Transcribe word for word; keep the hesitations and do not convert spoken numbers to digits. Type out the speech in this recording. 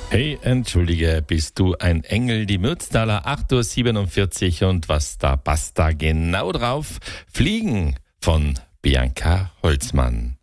Hey, entschuldige, bist du ein Engel? Die Mürztaler acht Uhr siebenundvierzig und was da passt da genau drauf? Fliegen von Bianca Holzmann.